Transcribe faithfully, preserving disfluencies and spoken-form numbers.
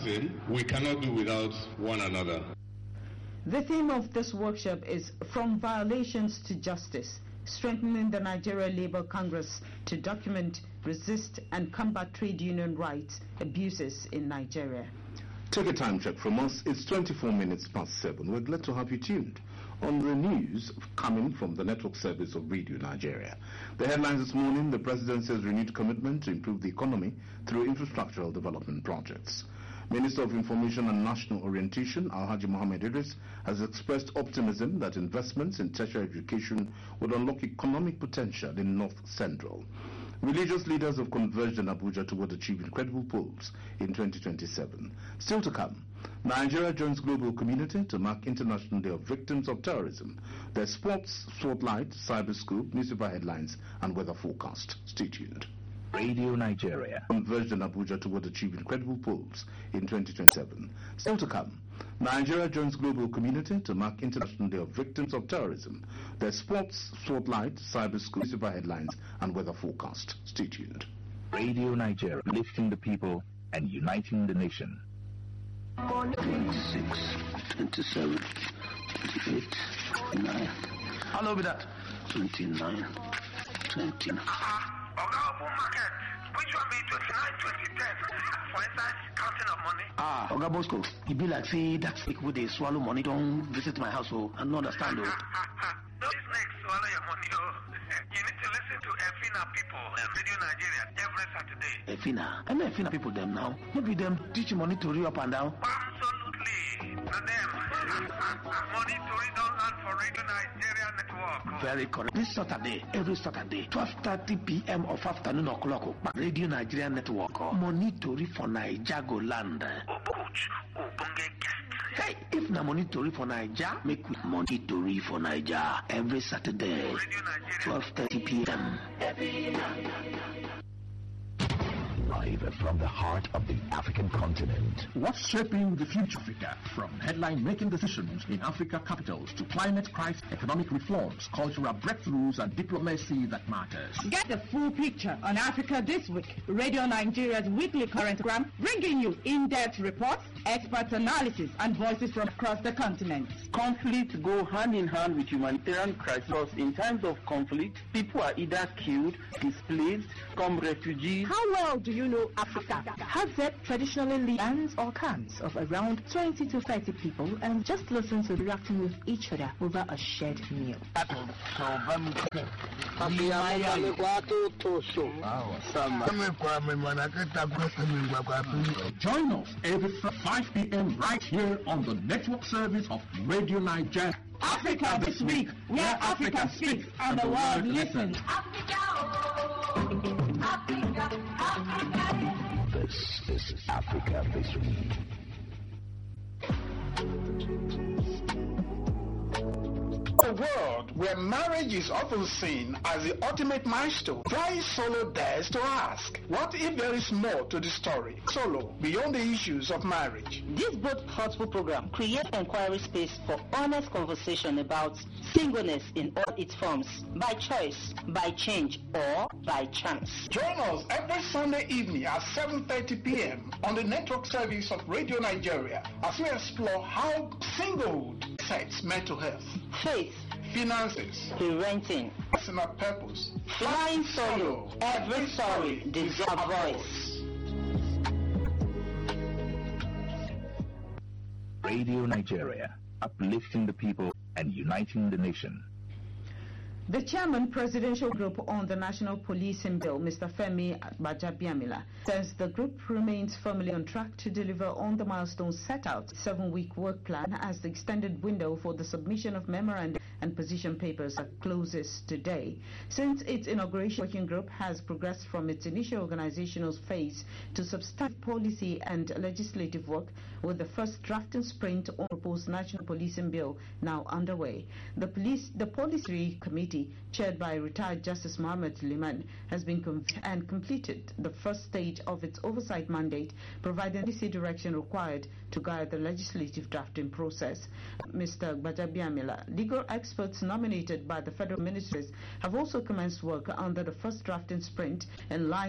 thing, we cannot do without one another. The theme of this workshop is From Violations to Justice, Strengthening the Nigeria Labour Congress to Document, Resist and Combat Trade Union Rights Abuses in Nigeria. Take a time check from us. It's twenty-four minutes past seven. We're glad to have you tuned on the news coming from the network service of Radio Nigeria. The headlines this morning: the presidency's renewed commitment to improve the economy through infrastructural development projects. Minister of Information and National Orientation, Alhaji Mohammed Idris, has expressed optimism that investments in tertiary education would unlock economic potential in North Central. Religious leaders have converged in Abuja toward achieving credible polls in twenty twenty-seven. Still to come, Nigeria joins global community to mark International Day of Victims of Terrorism. There's sports, spotlight, cyber scoop, newspaper headlines, and weather forecast. Stay tuned. Radio Nigeria converged in Abuja toward achieving credible polls in twenty twenty-seven. Still to come, Nigeria joins global community to mark International Day of Victims of Terrorism. There's sports, spotlight, cyber scoop, newspaper headlines, and weather forecast. Stay tuned. Radio Nigeria, lifting the people and uniting the nation. twenty-six, twenty-seven, twenty-eight, twenty-nine. Hello, with that. twenty-nine, twenty. Oga open market. Which one be twenty-nine, twenty, ten? For instance, counting of money. Ah, Oga Bosco, e be like say that snake wey dey swallow money don visit my house, oh, I no understand, oh. No snake swallow your money, oh. You need to listen to Efina people on Radio Nigeria every Saturday. Efina? I know Efina people them now. No be them teach money to read up and down. Absolutely. Na them. Money to read on land for Radio Nigeria Network. Very correct. This Saturday, every Saturday, twelve thirty p m of afternoon o'clock, oh, Radio Nigeria Network. Oh. Money to read for Naija go land. Oh, coach. Oh, bonge guest. Hey, if na money to read for Naija, make we money to read for Naija every Saturday, twelve thirty p m Live from the heart of the African continent. What's shaping the future of Africa? From headline-making decisions in Africa capitals to climate crisis, economic reforms, cultural breakthroughs, and diplomacy that matters. Get the full picture on Africa This Week, Radio Nigeria's weekly current program, bringing you in-depth reports, expert analysis, and voices from across the continent. Conflict go hand in hand with humanitarian crisis. In times of conflict, people are either killed, displaced, become refugees. How well do you know Africa? Hazet traditionally leads bands or clans of around twenty to thirty people and just listen to reacting with each other over a shared meal. Join us every five p m right here on the network service of Radio Nigeria. Africa This Week, where Africa speaks and the world listens. Africa, Africa. This is Africa This Week. A world where marriage is often seen as the ultimate milestone, Fly Solo dares to ask, what if there is more to the story? Solo, beyond the issues of marriage. This both thoughtful program creates inquiry space for honest conversation about singleness in all its forms, by choice, by change, or by chance. Join us every Sunday evening at seven thirty p m on the network service of Radio Nigeria as we explore how singlehood affects mental health, faith, finances, parenting, personal purpose. Flying solo, every story deserves a voice. Radio Nigeria, uplifting the people and uniting the nation. The chairman, Presidential Group on the National Policing Bill, Mister Femi Gbajabiamila, says the group remains firmly on track to deliver on the milestones set out. Seven-week work plan as the extended window for the submission of memorandum and position papers closes today. Since its inauguration, the working group has progressed from its initial organizational phase to substantive policy and legislative work, with the first drafting sprint on proposed National Policing Bill now underway. The police, the Policy Committee, chaired by retired Justice Mohammed Liman, has been com and completed the first stage of its oversight mandate, providing policy direction required to guide the legislative drafting process. Mister Gbajabiamila, legal experts nominated by the federal ministries have also commenced work under the first drafting sprint in line